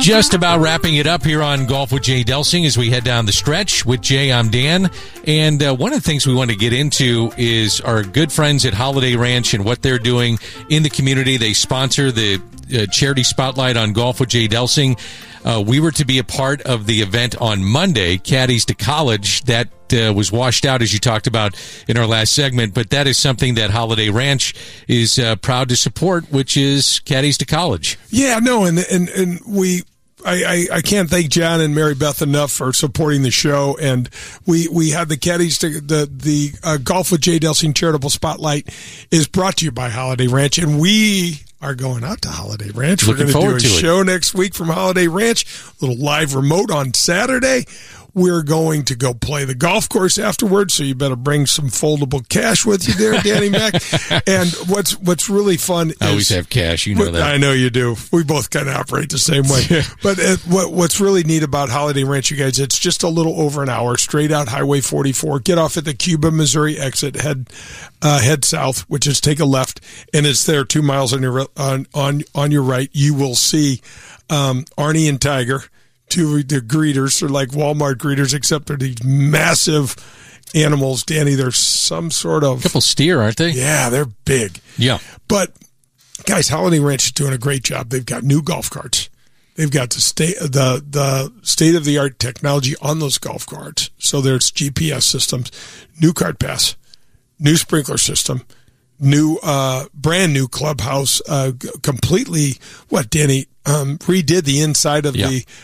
Just about wrapping it up here on Golf with Jay Delsing as we head down the stretch. With Jay, I'm Dan. And one of the things we want to get into is our good friends at Holiday Ranch and what they're doing in the community. They sponsor the Charity Spotlight on Golf with Jay Delsing. We were to be a part of the event on Monday, Caddies to College. That was washed out, as you talked about in our last segment, but that is something that Holiday Ranch is proud to support, which is Caddies to College. Yeah, no, and I can't thank John and Mary Beth enough for supporting the show. And we had the Caddies to the Golf with Jay Delsing Charitable Spotlight is brought to you by Holiday Ranch, and we are going out to Holiday Ranch. We're going to do a show next week from Holiday Ranch, a little live remote on Saturday. We're going to go play the golf course afterwards, so you better bring some foldable cash with you there, Danny Mac. And what's really fun is... I always have cash, you know that. I know you do. We both kind of operate the same way. But what's really neat about Holiday Ranch, you guys, it's just a little over an hour, straight out Highway 44. Get off at the Cuba, Missouri exit, head south, which is take a left, and it's there 2 miles on your right. You will see Arnie and Tiger, two of the greeters. They're like Walmart greeters, except they're these massive animals. Danny, they're some sort of... A couple steer, aren't they? Yeah, they're big. Yeah. But, guys, Holiday Ranch is doing a great job. They've got new golf carts. They've got the state-of-the-art technology on those golf carts. So there's GPS systems, new cart pass, new sprinkler system, brand new clubhouse, completely, Danny, redid the inside of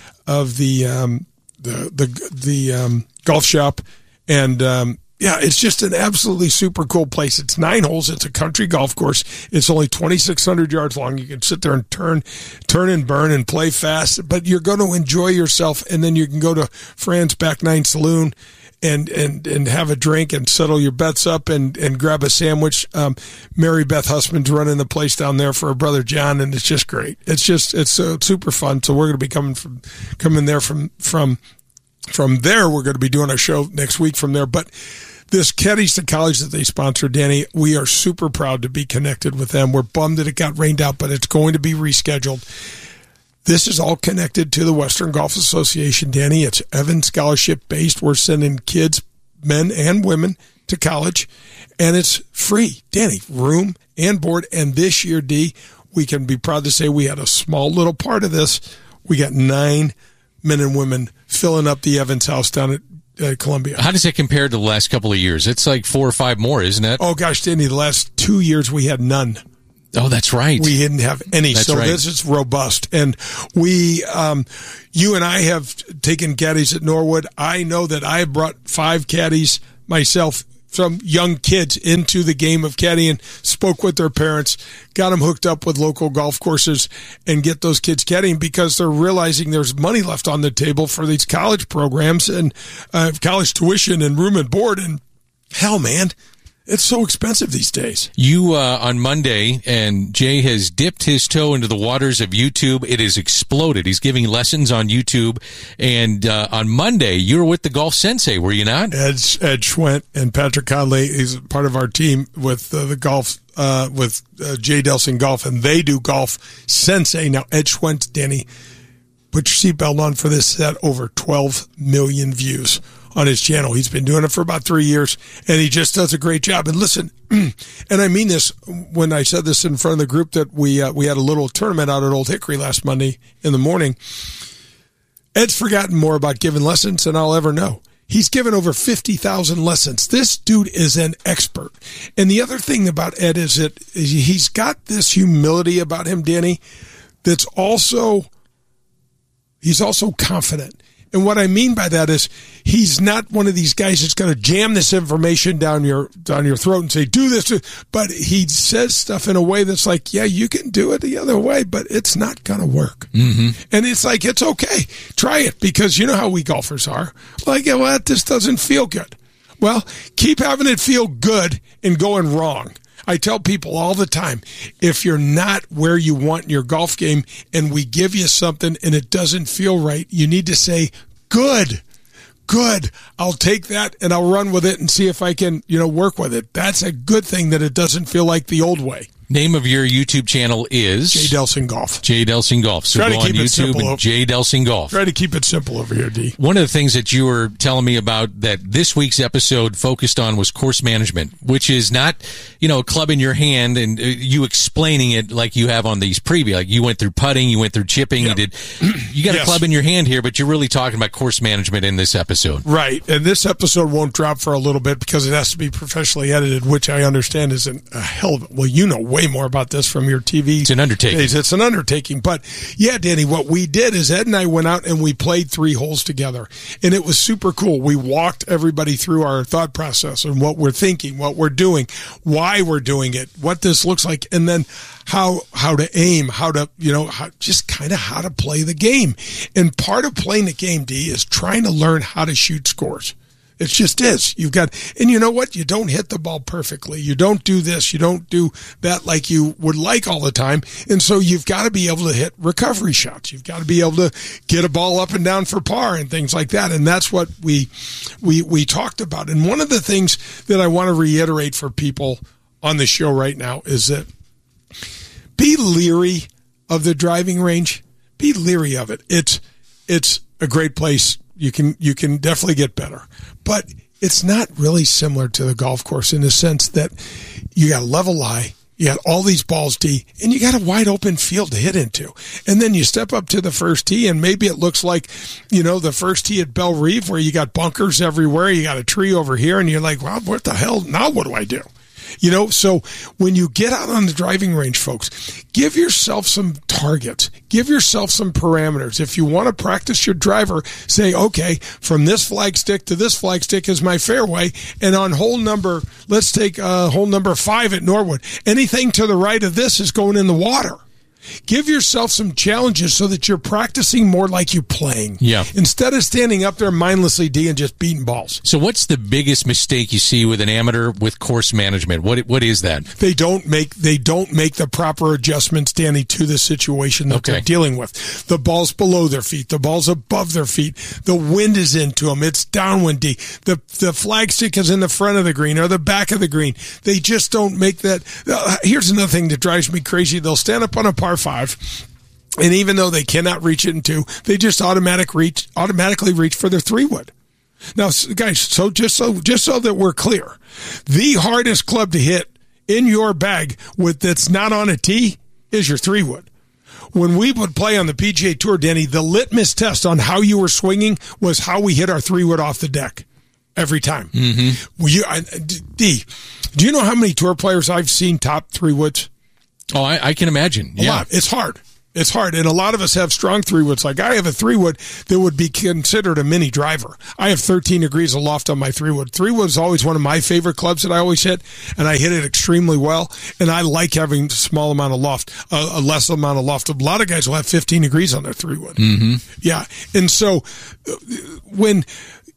the golf shop, and it's just an absolutely super cool place. It's 9 holes. It's a country golf course. It's only 2,600 yards long. You can sit there and turn and burn and play fast, but you're going to enjoy yourself. And then you can go to Fran's Back Nine Saloon and have a drink and settle your bets up and grab a sandwich. Mary Beth Husband's running the place down there for her brother John, and it's just great. It's super fun. So we're going to be coming there from there. We're going to be doing our show next week from there. But this Caddies to College that they sponsor, Danny, we are super proud to be connected with them. We're bummed that it got rained out, but it's going to be rescheduled. This is all connected to the Western Golf Association, Danny. It's Evans Scholarship based. We're sending kids, men and women, to college, and it's free, Danny, room and board. And this year, D, we can be proud to say we had a small little part of this. We got 9 men and women filling up the Evans house down at Columbia. How does it compare to the last couple of years? It's like 4 or 5 more, isn't it? Oh, gosh, Danny, the last 2 years we had none. Oh, that's right. We didn't have any. That's so right. This is robust. And we, you and I have taken caddies at Norwood. I know that I brought 5 caddies myself, some young kids, into the game of caddying, spoke with their parents, got them hooked up with local golf courses, and get those kids caddying because they're realizing there's money left on the table for these college programs and college tuition and room and board. And hell, man, it's so expensive these days. You, on Monday, and Jay has dipped his toe into the waters of YouTube. It has exploded. He's giving lessons on YouTube. And on Monday, you were with the Golf Sensei, were you not? Ed Schwent and Patrick Conley is part of our team with the golf, with Jay Delsing Golf, and they do Golf Sensei. Now, Ed Schwent, Danny, put your seatbelt on for this, set over 12 million views on his channel. He's been doing it for about 3 years, and he just does a great job. And listen, and I mean this when I said this in front of the group, that we had a little tournament out at Old Hickory last Monday in the morning. Ed's forgotten more about giving lessons than I'll ever know. He's given over 50,000 lessons. This dude is an expert. And the other thing about Ed is that he's got this humility about him, Danny, that's also, he's also confident. And what I mean by that is he's not one of these guys that's going to jam this information down your throat and say, do this. But he says stuff in a way that's like, yeah, you can do it the other way, but it's not going to work. Mm-hmm. And it's like, it's okay. Try it, because you know how we golfers are. Like, well, this doesn't feel good. Well, keep having it feel good and going wrong. I tell people all the time, if you're not where you want in your golf game and we give you something and it doesn't feel right, you need to say, good, I'll take that and I'll run with it and see if I can, work with it. That's a good thing, that it doesn't feel like the old way. Name of your YouTube channel is? Jay Delsing Golf. Jay Delsing Golf. So go on YouTube and Jay Delsing Golf. Try to keep it simple over here, D. One of the things that you were telling me about that this week's episode focused on was course management, which is not, a club in your hand and you explaining it like you have on these preview. Like you went through putting, you went through chipping, you got a club in your hand here, but you're really talking about course management in this episode. Right. And this episode won't drop for a little bit because it has to be professionally edited, which I understand is a hell of it. Well, you know way more about this from your TV. It's an undertaking. Days. It's an undertaking. But yeah, Danny, what we did is Ed and I went out and we played 3 holes together. And it was super cool. We walked everybody through our thought process and what we're thinking, what we're doing, why we're doing it, what this looks like, and then how to aim, how to play the game. And part of playing the game, D, is trying to learn how to shoot scores. It just is. And you know what? You don't hit the ball perfectly. You don't do this. You don't do that like you would like all the time. And so you've got to be able to hit recovery shots. You've got to be able to get a ball up and down for par and things like that. And that's what we talked about. And one of the things that I want to reiterate for people on the show right now is that be leery of the driving range. Be leery of it. It's a great place. You can definitely get better, but it's not really similar to the golf course in the sense that you got a level lie, you got all these balls, D, and you got a wide open field to hit into. And then you step up to the first tee and maybe it looks like, the first tee at Belle Reve where you got bunkers everywhere. You got a tree over here and you're like, well, what the hell? Now what do I do? So when you get out on the driving range, folks, give yourself some targets. Give yourself some parameters. If you want to practice your driver, say, okay, from this flagstick to this flagstick is my fairway. And on let's take hole number 5 at Norwood. Anything to the right of this is going in the water. Give yourself some challenges so that you're practicing more like you're playing. Yeah. Instead of standing up there mindlessly, D, and just beating balls. So what's the biggest mistake you see with an amateur with course management? What is that? They don't make the proper adjustments, Danny, to the situation that they're dealing with. The ball's below their feet. The ball's above their feet. The wind is into them. It's downwind, D. The flagstick is in the front of the green or the back of the green. They just don't make that. Here's another thing that drives me crazy. They'll stand up on a par 5, and even though they cannot reach it in 2, they just automatically reach for their 3-wood. Now, guys, so just so that we're clear, the hardest club to hit in your bag that's not on a tee is your 3-wood. When we would play on the PGA Tour, Danny, the litmus test on how you were swinging was how we hit our 3-wood off the deck every time. Mm-hmm. D, do you know how many tour players I've seen top 3-woods? Oh, I can imagine. Yeah. A lot. It's hard. It's hard. And a lot of us have strong 3-woods. Like I have a 3-wood that would be considered a mini driver. I have 13 degrees of loft on my 3-wood. 3-wood is always one of my favorite clubs that I always hit, and I hit it extremely well. And I like having a small amount of loft, a less amount of loft. A lot of guys will have 15 degrees on their 3-wood. Mm-hmm. Yeah. And so when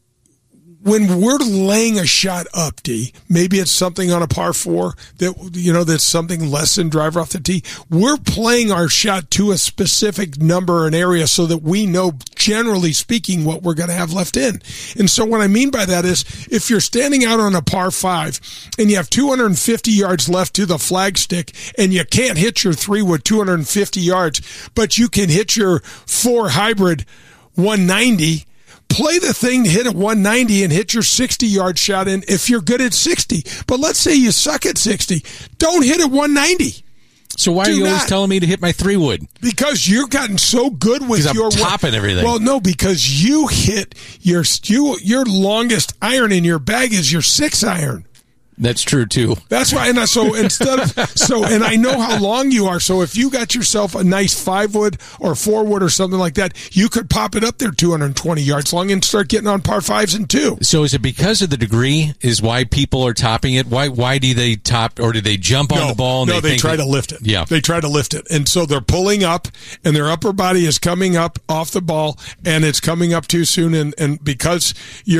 we're laying a shot up, D, maybe it's something on a par 4 that's something less than driver off the tee. We're playing our shot to a specific number or an area so that we know, generally speaking, what we're going to have left in. And so what I mean by that is if you're standing out on a par 5 and you have 250 yards left to the flagstick and you can't hit your 3-wood 250 yards, but you can hit your 4 hybrid 190, play the thing to hit at 190 and hit your 60-yard shot in if you're good at 60. But let's say you suck at 60. Don't hit at 190. So why are you always telling me to hit my 3-wood? Because you've gotten so good with your topping everything. Well, no, because you hit your longest iron in your bag is your 6-iron. That's true too. That's why, and so and I know how long you are. So if you got yourself a nice 5-wood or 4-wood or something like that, you could pop it up there 220 yards long and start getting on par 5s and 2. So is it because of the degree is why people are topping it? Why do they top, or do they jump on the ball? And they try to lift it. Yeah, they try to lift it, and so they're pulling up, and their upper body is coming up off the ball, and it's coming up too soon, and because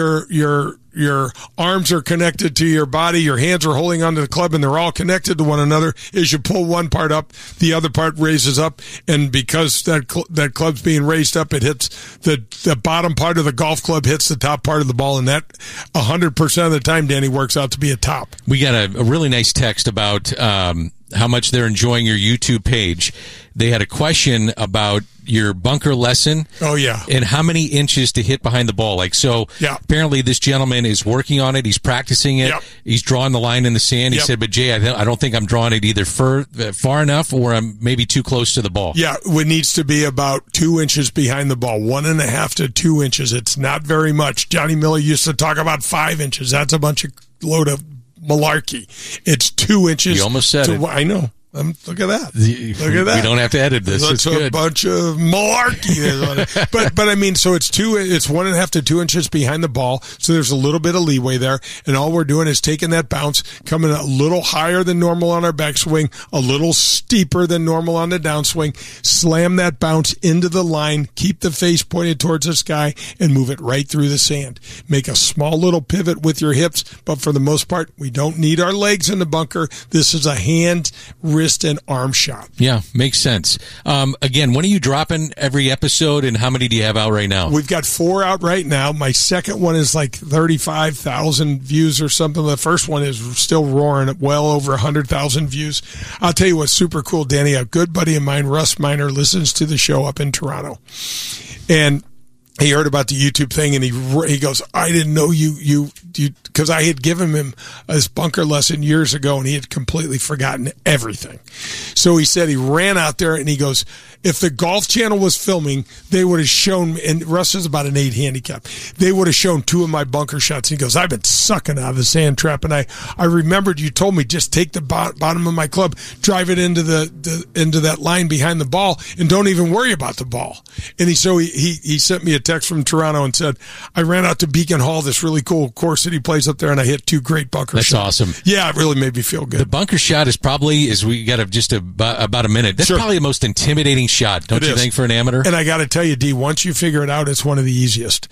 your arms are connected to your body, your hands are holding onto the club, and they're all connected to one another. As you pull one part up, the other part raises up, and because that club's being raised up, it hits the bottom part of the golf club hits the top part of the ball, and that 100% of the time, Danny, works out to be a top. We got a really nice text about how much they're enjoying your YouTube page. They had a question about your bunker lesson. Oh, yeah. And how many inches to hit behind the ball. Apparently this gentleman is working on it. He's practicing it. Yep. He's drawing the line in the sand. He said, but Jay, I don't think I'm drawing it either far enough or I'm maybe too close to the ball. Yeah, it needs to be about 2 inches behind the ball, 1.5 to 2 inches. It's not very much. Johnny Miller used to talk about 5 inches. That's a load of malarkey. It's 2 inches. You almost said it. I know. Look at that. Look at that. We don't have to edit this. It's good. A bunch of malarkey. but I mean, so it's 1.5 to 2 inches behind the ball. So there's a little bit of leeway there. And all we're doing is taking that bounce, coming a little higher than normal on our backswing, a little steeper than normal on the downswing, slam that bounce into the line, keep the face pointed towards the sky, and move it right through the sand. Make a small little pivot with your hips, but for the most part, we don't need our legs in the bunker. This is a hand, wrist, and arm shot. Yeah, makes sense. Again, when are you dropping every episode, and how many do you have out right now? We've got 4 out right now. My second one is like 35,000 views or something. The first one is still roaring at well over 100,000 views. I'll tell you what's super cool, Danny. A good buddy of mine, Russ Miner, listens to the show up in Toronto. And he heard about the YouTube thing, and he goes, I didn't know you because I had given him his bunker lesson years ago, and he had completely forgotten everything. So he said he ran out there, and he goes, if the Golf Channel was filming, they would have shown, and Russ is about an 8 handicap, they would have shown 2 of my bunker shots. And he goes, I've been sucking out of the sand trap, and I remembered you told me just take the bottom of my club, drive it into into that line behind the ball, and don't even worry about the ball. And he sent me a text from Toronto and said, I ran out to Beacon Hall, this really cool course that he plays up there, and I hit 2 great bunker shots. That's awesome. Yeah, it really made me feel good. The bunker shot is probably, we got just about a minute. That's probably the most intimidating shot, don't you think, for an amateur? And I got to tell you, D, once you figure it out, it's one of the easiest.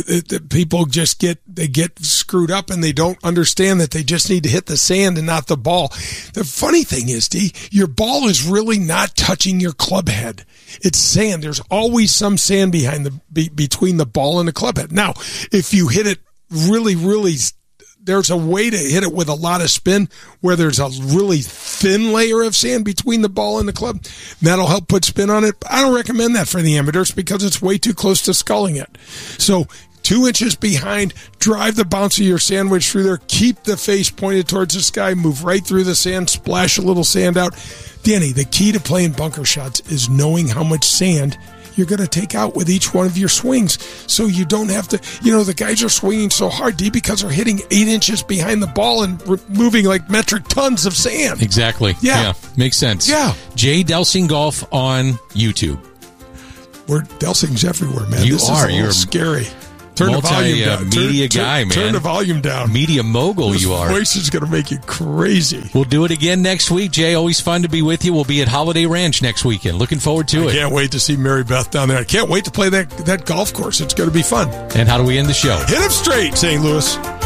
People just get screwed up, and they don't understand that they just need to hit the sand and not the ball. The funny thing is, D, your ball is really not touching your club head. It's sand. There's always some sand between the ball and the club head. Now, if you hit it really, really, there's a way to hit it with a lot of spin where there's a really thin layer of sand between the ball and the club. That'll help put spin on it. I don't recommend that for the amateurs because it's way too close to sculling it. So 2 inches behind, drive the bounce of your sandwich through there, keep the face pointed towards the sky, move right through the sand, splash a little sand out. Danny, the key to playing bunker shots is knowing how much sand you're going to take out with each one of your swings, so you don't have to, the guys are swinging so hard, D, because they're hitting 8 inches behind the ball and moving like metric tons of sand. Exactly. Yeah. Makes sense. Yeah. Jay Delsing Golf on YouTube. Delsing's everywhere, man. You're scary. Turn the volume down. Media guy, man. Turn the volume down. Media mogul you are. This voice is going to make you crazy. We'll do it again next week, Jay. Always fun to be with you. We'll be at Holiday Ranch next weekend. Looking forward to it. I can't wait to see Mary Beth down there. I can't wait to play that golf course. It's going to be fun. And how do we end the show? Hit him straight, St. Louis.